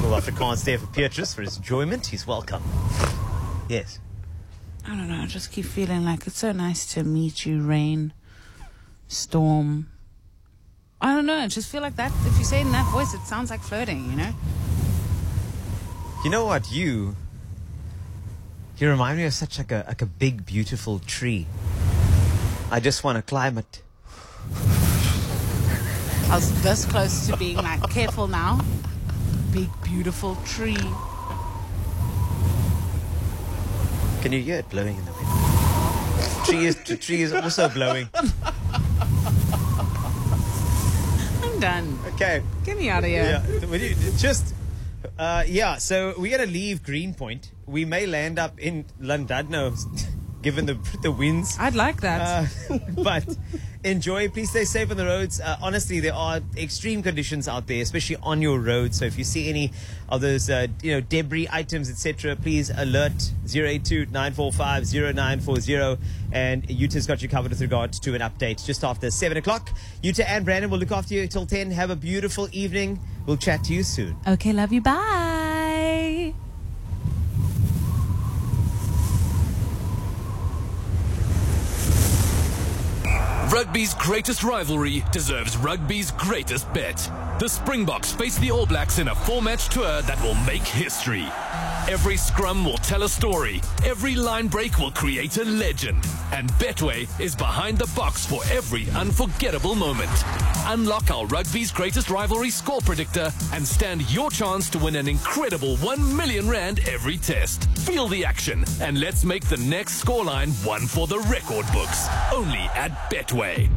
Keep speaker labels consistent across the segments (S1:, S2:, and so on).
S1: little Afrikaans there for Petrus for his enjoyment. He's welcome. Yes.
S2: I don't know. I just keep feeling like it's so nice to meet you, rain, storm. I don't know. I just feel like that. If you say it in that voice, it sounds like flirting, you know?
S1: You know what? You remind me of such like a big, beautiful tree. I just want to climb it.
S2: I was this close to being like, careful now. Big, beautiful tree.
S1: Can you hear it blowing in the wind? The tree is also blowing.
S2: I'm done.
S1: Okay.
S2: Get me out of here.
S1: Yeah. So we're gonna leave Greenpoint. We may land up in Llandudno, given the winds.
S2: I'd like that.
S1: But enjoy. Please stay safe on the roads. Honestly, there are extreme conditions out there, especially on your road. So if you see any of those, debris items, etc., please alert 082-945-0940. And Uta's got you covered with regards to an update just after 7 o'clock. Uta and Brandon will look after you till 10. Have a beautiful evening. We'll chat to you soon.
S2: Okay, love you. Bye.
S3: Rugby's greatest rivalry deserves rugby's greatest bet. The Springboks face the All Blacks in a 4-match tour that will make history. Every scrum will tell a story. Every line break will create a legend. And Betway is behind the box for every unforgettable moment. Unlock our rugby's greatest rivalry score predictor and stand your chance to win an incredible R1 million every test. Feel the action and let's make the next scoreline one for the record books. Only at Betway.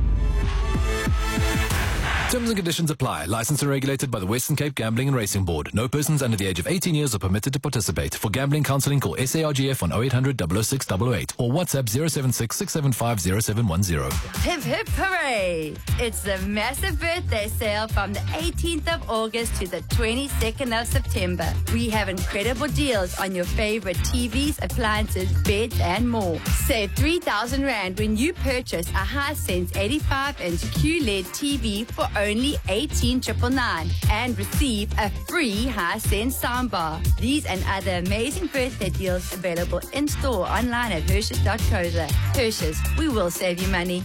S3: Terms and conditions apply. Licensed and regulated by the Western Cape Gambling and Racing Board. No persons under the age of 18 years are permitted to participate. For gambling counselling, call SARGF on 0800 006 888 or WhatsApp 076 675 0710.
S4: Hip hip hooray! It's the massive birthday sale from the 18th of August to the 22nd of September. We have incredible deals on your favorite TVs, appliances, beds and more. Save 3,000 Rand when you purchase a Hisense 85-inch QLED TV for only 18,999 and receive a free Hisense soundbar. These and other amazing birthday deals available in store online at Hershes.co.za. Hershes, we will save you money.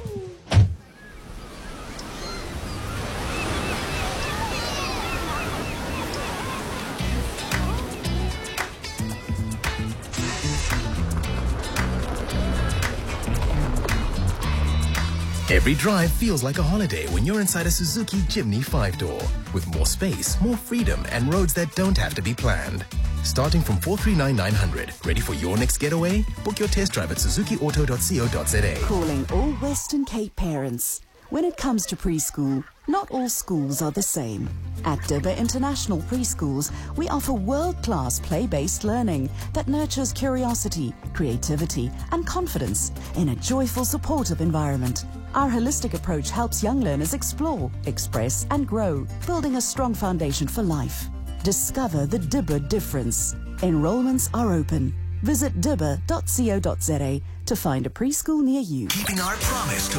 S5: Every drive feels like a holiday when you're inside a Suzuki Jimny 5-door. With more space, more freedom, and roads that don't have to be planned. Starting from 439,900. Ready for your next getaway? Book your test drive at suzukiauto.co.za.
S6: Calling all Western Cape parents. When it comes to preschool, not all schools are the same. At Dibba International Preschools, we offer world-class play-based learning that nurtures curiosity, creativity, and confidence in a joyful, supportive environment. Our holistic approach helps young learners explore, express, and grow, building a strong foundation for life. Discover the Dibba difference. Enrollments are open. Visit dibba.co.za to find a preschool near you.
S5: Keeping our promise to